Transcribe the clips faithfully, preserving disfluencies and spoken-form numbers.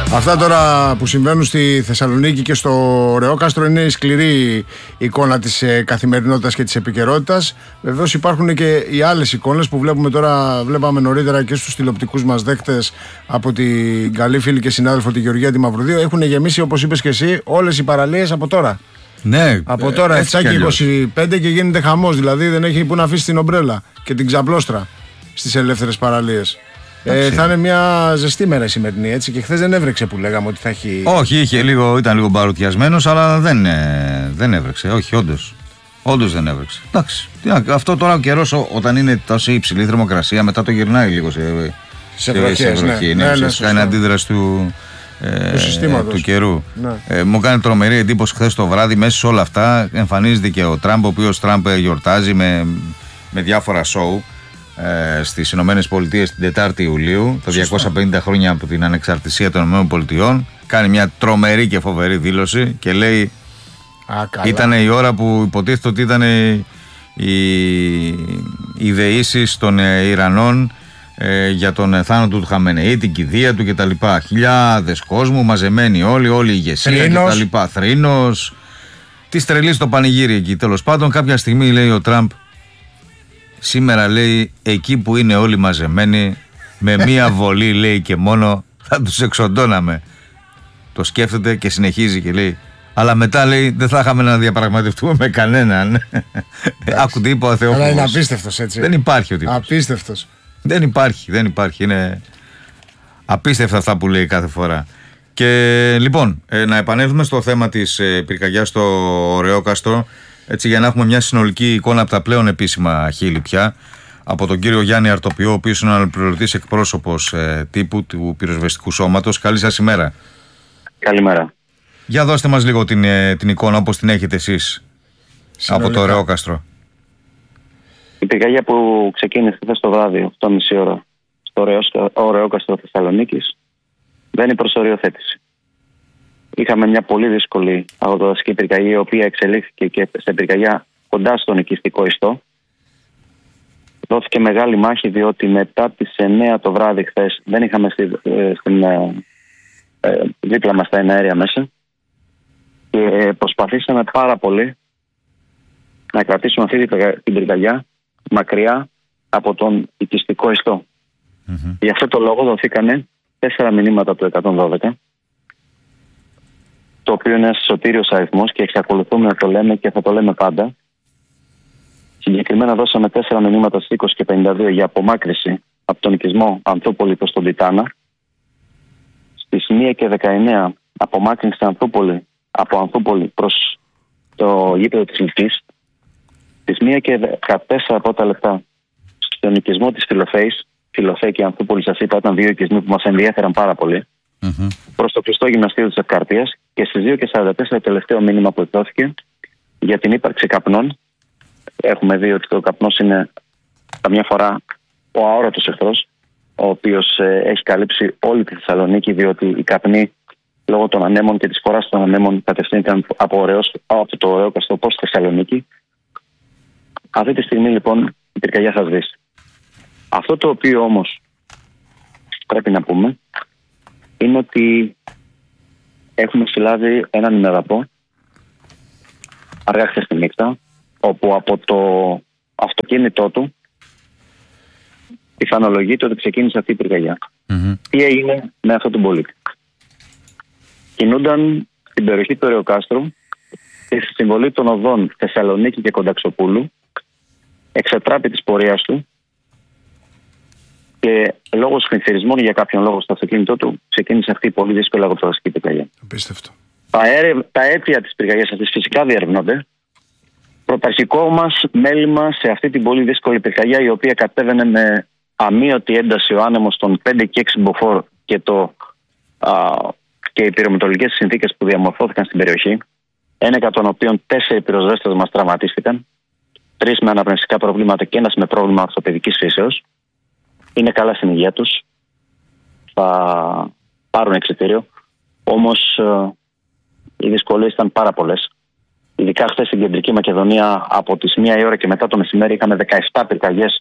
Αυτά τώρα που συμβαίνουν στη Θεσσαλονίκη και στο Ρεόκαστρο είναι η σκληρή εικόνα της ε, καθημερινότητας και της επικαιρότητας. Βεβαίως υπάρχουν και οι άλλες εικόνες που βλέπουμε τώρα, βλέπαμε νωρίτερα και στους τηλεοπτικούς μας δέκτες από την καλή φίλη και συνάδελφο τη Γεωργία τη Μαυρουδίου. Έχουν γεμίσει, όπως είπες και εσύ, όλες οι παραλίες από τώρα. Ναι, από τώρα εφτά και είκοσι πέντε και γίνεται χαμός. Δηλαδή δεν έχει που να αφήσει την ομπρέλα και την ξαπλώστρα στις ελεύθερες παραλίες. Ε, θα είναι μια ζεστή μέρα η σημερινή, έτσι. Και χθες δεν έβρεξε που λέγαμε ότι θα έχει. Όχι, είχε λίγο, ήταν λίγο μπαρουτιασμένος, αλλά δεν, ε, δεν έβρεξε. Όχι, όντως. Όντως δεν έβρεξε. Εντάξει. Αυτό τώρα ο καιρός, όταν είναι τόσο υψηλή θερμοκρασία, μετά το γυρνάει λίγο σε, σε βροχές. Ναι, ναι, ναι, ναι, κάνει αντίδραση του, ε, του, του καιρού. Ναι. Ε, μου κάνει τρομερή εντύπωση χθες το βράδυ, μέσα σε όλα αυτά εμφανίζεται και ο Τραμπ, ο οποίος Τραμπ γιορτάζει με, με διάφορα σοου. Στις Ηνωμένες Πολιτείες την τετάρτη Ιουλίου, τα διακόσια πενήντα χρόνια από την ανεξαρτησία των Ηνωμένων Πολιτειών. Κάνει μια τρομερή και φοβερή δήλωση και λέει: ήταν η ώρα που υποτίθεται ότι ήταν οι, οι δεήσεις των Ιρανών ε, για τον θάνατο του Χαμενεή, την κηδεία του κτλ. Χιλιάδες κόσμου μαζεμένοι όλοι, όλη η ηγεσία κτλ. Θρήνος. Τη τρελή στο πανηγύρι εκεί. Τέλος πάντων, κάποια στιγμή λέει ο Τραμπ: σήμερα, λέει, εκεί που είναι όλοι μαζεμένοι, με μία βολή, λέει, και μόνο θα τους εξοντώναμε. Το σκέφτεται και συνεχίζει και λέει: αλλά μετά, λέει, δεν θα είχαμε να διαπραγματευτούμε με κανέναν. Άκου τι είπε ο Θεόφοβος. Αλλά είναι απίστευτος, έτσι. Δεν υπάρχει ο τύπος. Απίστευτος. Δεν υπάρχει, δεν υπάρχει. Είναι απίστευτα αυτά που λέει κάθε φορά. Και λοιπόν, ε, να επανέλθουμε στο θέμα της ε, πυρκαγιάς στο Ρεόκαστρο. Έτσι, για να έχουμε μια συνολική εικόνα από τα πλέον επίσημα χείλη πια, από τον κύριο Γιάννη Αρτοπιό, ο οποίος είναι ο αναπληρωτής εκπρόσωπος ε, τύπου του πυροσβεστικού σώματος. Καλή σας ημέρα. Καλημέρα. Για δώστε μας λίγο την, ε, την εικόνα όπως την έχετε εσείς συνολικά από το Ρεόκαστρο. Η πυρκαγιά που ξεκίνησε χθες το βράδυ, οκτώ και μισή ώρα, στο Ρεόκαστρο Θεσσαλονίκης, δεν είναι προς οριοθέτηση. Είχαμε μια πολύ δύσκολη αγροτοδασική πυρκαγιά, η οποία εξελίχθηκε και σε πυρκαγιά κοντά στον οικιστικό ιστό. Δόθηκε μεγάλη μάχη, διότι μετά τις εννέα το βράδυ χθες δεν είχαμε στη, ε, στην, ε, ε, δίπλα μας τα εναέρια μέσα και ε, προσπαθήσαμε πάρα πολύ να κρατήσουμε αυτή την πυρκαγιά μακριά από τον οικιστικό ιστό. Mm-hmm. Γι' αυτό το λόγο δοθήκανε τέσσερα μηνύματα του εκατόν δώδεκα, το οποίο είναι ένας σωτήριος αριθμός και εξακολουθούμε να το λέμε και θα το λέμε πάντα. Συγκεκριμένα δώσαμε τέσσερα μηνύματα στις είκοσι και πενήντα δύο για απομάκρυση από τον οικισμό Ανθούπολη προς τον Τιτάνα. Στις μία και δεκαεννέα απομάκρυνση Ανθούπολη, από Ανθούπολη προς το γήπεδο της Λυκής. Στις μία και δεκατέσσερα πρώτα λεπτά στον οικισμό της Φιλοφέης. Φιλοφέη και Ανθούπολη, σας είπα, ήταν δύο οικισμοί που μας ενδιέφεραν πάρα πολύ. Mm-hmm. Προς το κλειστό γυμναστήριο της Ευκαρπίας, και στις δύο και σαράντα τέσσερα τελευταίο μήνυμα που εκδόθηκε για την ύπαρξη καπνών. Έχουμε δει ότι ο καπνός είναι καμιά φορά ο αόρατος εχθρός, ο οποίος ε, έχει καλύψει όλη τη Θεσσαλονίκη, διότι οι καπνοί λόγω των ανέμων και της φοράς των ανέμων κατευθύνθηκαν από, από το Ρεόκαστρο προς τη Θεσσαλονίκη. Αυτή τη στιγμή λοιπόν η πυρκαγιά θα σβήσει. Αυτό το οποίο όμως πρέπει να πούμε είναι ότι έχουμε συλλάβει έναν ημεραπό αργά χθες τη νύχτα, όπου από το αυτοκίνητό του πιθανολογείται ότι ξεκίνησε αυτή η πυρκαγιά. Mm-hmm. Τι έγινε με αυτόν τον πολίτη? Κινούνταν στην περιοχή του Ρεοκάστρου και στη συμβολή των οδών Θεσσαλονίκη και Κονταξοπούλου, εξετράπη της πορείας του, και λόγω συγχειρισμών για κάποιον λόγο στο αυτοκίνητό του ξεκίνησε αυτή η πολύ δύσκολη αγροτοδασική πυρκαγιά. Απίστευτο. Τα, τα αίτια της πυρκαγιάς αυτής φυσικά διερευνώνται. Πρωταρχικό μας μέλημα σε αυτή την πολύ δύσκολη πυρκαγιά, η οποία κατέβαινε με αμύωτη ένταση ο άνεμος των πέντε και έξι μποφόρ και, το, α, και οι πυρομετρολογικές συνθήκες που διαμορφώθηκαν στην περιοχή, ένα εκ των οποίων τέσσερις πυροσβέστες μας τραυματίστηκαν, τρεις με αναπνευστικά προβλήματα και ένας με πρόβλημα ορθοπαιδικής φύσεως. Είναι καλά στην υγεία τους, θα πάρουν εξιτήριο, όμως ε, οι δυσκολίες ήταν πάρα πολλές. Ειδικά χθες στην Κεντρική Μακεδονία, από τις μία η ώρα και μετά το μεσημέρι, είχαμε δεκαεπτά πυρκαγιές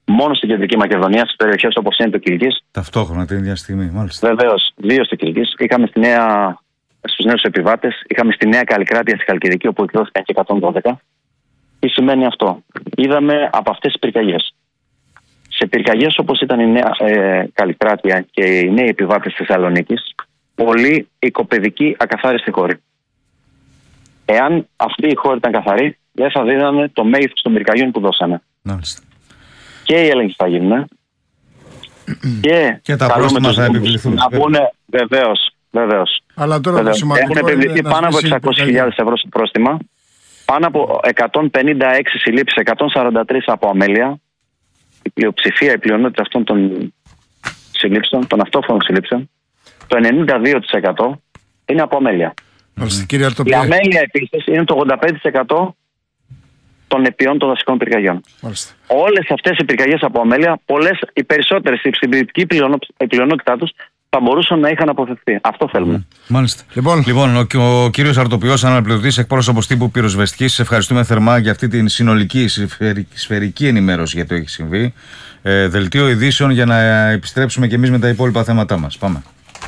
μόνο στην Κεντρική Μακεδονία, στις περιοχές όπως είναι το Κιλκής. Ταυτόχρονα την ίδια στιγμή, μάλιστα. Βεβαίως, δύο στο Κιλκής. Είχαμε στη νέα, στους νέους επιβάτες, είχαμε στη Νέα Καλλικράτεια στη Χαλκιδική, όπου εκδόθηκαν και εκατόν δώδεκα. Τι σημαίνει αυτό? Είδαμε από αυτές τις πυρκαγιές. Σε πυρκαγιές όπως ήταν η Νέα ε, Καλλικράτεια και οι νέοι επιβάτες της Θεσσαλονίκης, πολύ οικοπεδική ακαθάριστη χώρη. Εάν αυτή η χώρη ήταν καθαρή, δεν θα δίνανε το μέγεθος των πυρκαγιών που δώσανε. Μάλιστα. Και οι έλεγχοι θα γίνουν. και, και τα πρόστιμα θα επιβληθούν. Να πούνε, βεβαίως, βεβαίως. Αλλά τώρα το σημαντικό έχουν επιβληθεί πάνω από εξακόσιες χιλιάδες ευρώ στο πρόστιμα, πάνω από εκατόν πενήντα έξι συλλήψεις, εκατόν σαράντα τρεις από αμέλεια. Η πλειοψηφία, η πλειονότητα αυτών των συλλήψεων, των αυτόφωνων συλλήψεων, το ενενήντα δύο τοις εκατό είναι από αμέλεια. Mm. Η αμέλεια επίσης είναι το ογδόντα πέντε τοις εκατό των αιτιών των δασικών πυρκαγιών. Όλες αυτές οι πυρκαγιές από αμέλεια, πολλές, οι περισσότερες, η συντηρητική πλειονότητά τους θα μπορούσαν να είχαν αποφευθεί. Αυτό θέλουμε. Mm. Μάλιστα. Λοιπόν, λοιπόν ο, ο κύριος Αρτοπιός, αναπληρωτής εκπρόσωπος τύπου πυροσβεστικής, σε ευχαριστούμε θερμά για αυτή την συνολική σφαιρική ενημέρωση για το έχει συμβεί. Ε, δελτίο ειδήσεων για να επιστρέψουμε και εμείς με τα υπόλοιπα θέματά μας. Πάμε.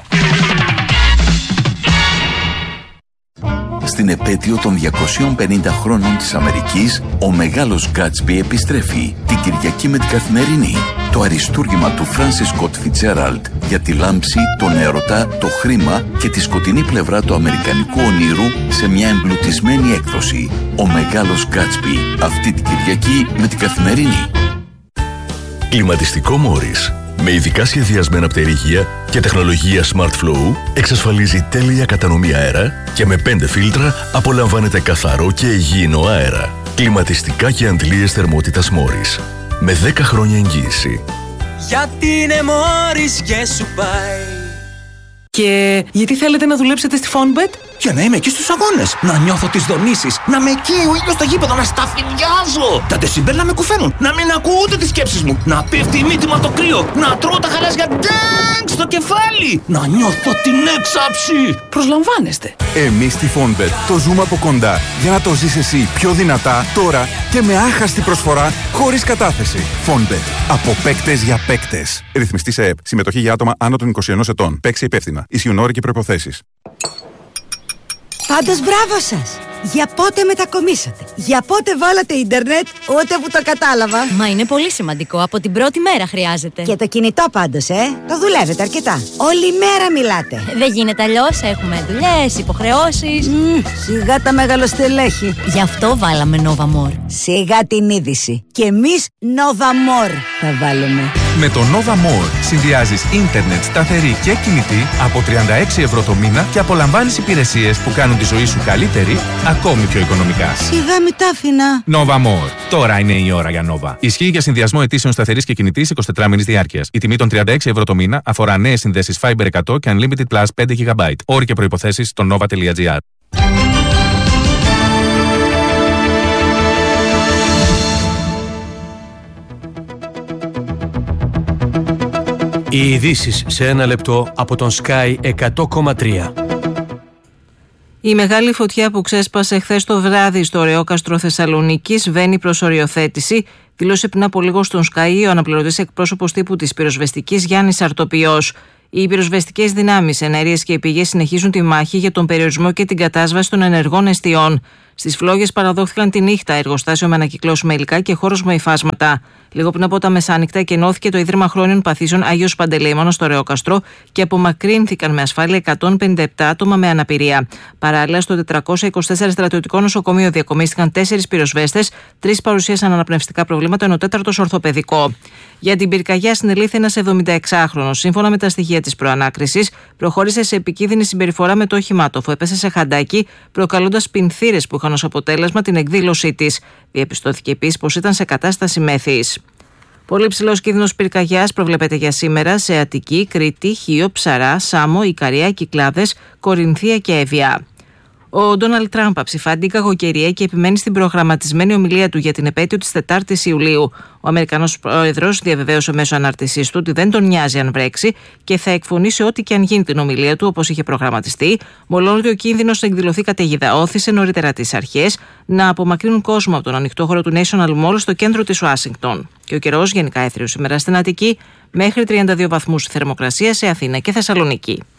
Στην επέτειο των διακοσίων πενήντα χρόνων της Αμερικής, ο μεγάλος Γκάτσμπι επιστρέφει την Κυριακή με την Καθημερινή. Το αριστούργημα του Φράνσις Σκοτ Φιτσέραλντ για τη λάμψη, τον έρωτα, το χρήμα και τη σκοτεινή πλευρά του αμερικανικού ονείρου σε μια εμπλουτισμένη έκδοση. Ο μεγάλος Γκάτσμπι αυτή την Κυριακή με την Καθημερινή. Κλιματιστικό Μόρις, με ειδικά σχεδιασμένα πτερυγεία και τεχνολογία Smart Flow, εξασφαλίζει τέλεια κατανομή αέρα και με πέντε φίλτρα απολαμβάνετε καθαρό και υγιεινό αέρα. Κλιματιστικά και αντλίες θερμότητας Μόρις, με δέκα χρόνια εγγύηση. Γιατί είναι Μόρις και σου πάει. Και γιατί θέλετε να δουλέψετε στη Fonbet? Για να είμαι εκεί στους αγώνες, να νιώθω τις δονήσεις, να με εκεί ο ήλιος στο γήπεδο, να σταφυλιάζω. Τα τεσιμπέλ να με κουφαίνουν, να μην ακούω ούτε τις σκέψεις μου, να πέφτει η μύτη μου από το κρύο, να τρώω τα χαράζια ντάγκ στο κεφάλι, να νιώθω την έξαψη. Προσλαμβάνεστε. Εμείς στη Fonbet το ζούμε από κοντά για να το ζεις εσύ πιο δυνατά τώρα και με άχαστη προσφορά χωρίς κατάθεση. Fonbet. Από παίκτες για παίκτες. Ρυθμιστή σε ΕΕΠ. Συμμετοχή για άτομα άνω των είκοσι ενός ετών. Παίξε υπεύθυνα. Ισχύουν όροι και προϋποθέσεις. Πάντως μπράβο σας! Για πότε μετακομίσατε? Για πότε βάλατε ίντερνετ? Ούτε που το κατάλαβα. Μα είναι πολύ σημαντικό. Από την πρώτη μέρα χρειάζεται. Και το κινητό πάντως, ε! Το δουλεύετε αρκετά. Όλη μέρα μιλάτε. Δεν γίνεται αλλιώς. Έχουμε δουλειές, υποχρεώσεις. Mm, σιγά τα μεγαλοστελέχη. Γι' αυτό βάλαμε Nova More. Σιγά την είδηση. Και εμείς Nova More θα βάλουμε. Με το Nova More συνδυάζεις ίντερνετ σταθερή και κινητή από τριάντα έξι ευρώ το μήνα και απολαμβάνεις υπηρεσίες που κάνουν τη ζωή σου καλύτερη, ακόμη πιο οικονομικά. Σιγά μη τα άφηνα. Nova More. Τώρα είναι η ώρα για Nova. Ισχύει για συνδυασμό αιτήσεων σταθερής και κινητής εικοσιτετράμινης διάρκειας. Η τιμή των τριάντα έξι ευρώ το μήνα αφορά νέες συνδέσεις Fiber εκατό και Unlimited Plus πέντε γιγαμπάιτ. Όροι και προϋποθέσεις στο nova τελεία gr. Οι ειδήσεις σε ένα λεπτό από τον Sky εκατό κόμμα τρία. Η μεγάλη φωτιά που ξέσπασε χθες το βράδυ στο Ρεόκαστρο Θεσσαλονίκης βαίνει προς οριοθέτηση, δήλωσε πριν από λίγο στον Sky ο αναπληρωτής εκπρόσωπος τύπου της πυροσβεστικής Γιάννης Αρτοπιός. Οι πυροσβεστικές δυνάμεις, ενέργειες και οι πηγές συνεχίζουν τη μάχη για τον περιορισμό και την κατάσβαση των ενεργών εστιών. Στις φλόγες παραδόθηκαν τη νύχτα εργοστάσιο με ανακυκλώσιμα υλικά και χώρος με υφάσματα. Λίγο πριν από τα μεσάνυχτα εκενώθηκε το Ίδρυμα Χρόνιων Παθήσεων Άγιος Παντελεήμονος στο Ρεόκαστρο και απομακρύνθηκαν με ασφάλεια εκατόν πενήντα επτά άτομα με αναπηρία. Παράλληλα, στο τετρακόσια είκοσι τέσσερα στρατιωτικό νοσοκομείο διακομίστηκαν τέσσερις πυροσβέστες, τρεις παρουσίασαν αναπνευστικά προβλήματα, ενώ τέταρτος ορθοπαιδικό. Για την πυρκαγιά συνελήφθη ένας εβδομηνταεξάχρονος. Σύμφωνα με τα στοιχεία της προανάκρισης, προχώρησε σε επικίνδυνη συμπεριφορά με το όχημά του, αφού έπεσε σε χαντάκι, προκαλώντας πινθύρες που είχαν ως αποτέλεσμα την εκδήλωσή της. Διαπιστώθηκε επίσης πως ήταν σε κατάσταση μέθης. Πολύ ψηλός κίνδυνος πυρκαγιάς προβλέπεται για σήμερα σε Αττική, Κρήτη, Χίο, Ψαρά, Σάμο, Ικαρία, Κυκλάδες, Κορινθία και Εύβοια. Ο Ντόναλντ Τραμπ ψηφά την κακοκαιρία και επιμένει στην προγραμματισμένη ομιλία του για την επέτειο της τετάρτης Ιουλίου. Ο Αμερικανός πρόεδρος διαβεβαίωσε μέσω ανάρτησής του ότι δεν τον νοιάζει αν βρέξει και θα εκφωνήσει ό,τι και αν γίνει την ομιλία του όπως είχε προγραμματιστεί, μολονότι ο κίνδυνος να εκδηλωθεί καταιγίδα όθησε νωρίτερα τις αρχές να απομακρύνουν κόσμο από τον ανοιχτό χώρο του National Mall στο κέντρο της Ουάσιγκτον. Και ο καιρός γενικά έθριος σήμερα στην Αττική, μέχρι τριάντα δύο βαθμούς θερμοκρασία σε Αθήνα και Θεσσαλονίκη.